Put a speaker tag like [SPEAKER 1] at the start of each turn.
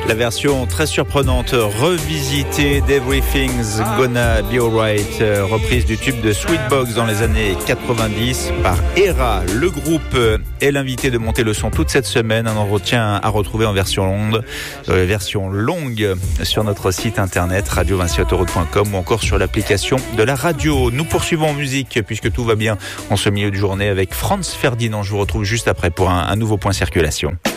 [SPEAKER 1] La version très surprenante, revisitée d'Everything's Gonna Be Alright, reprise du tube de Sweetbox dans les années 90 par Era. Le groupe est l'invité de Monter le son toute cette semaine. Un entretien à retrouver en version longue sur notre site internet radio278autoroute.com ou encore sur l'application de la radio. Nous poursuivons en musique puisque tout va bien en ce milieu de journée avec Franz Ferdinand. Je vous retrouve juste après pour un nouveau point circulation.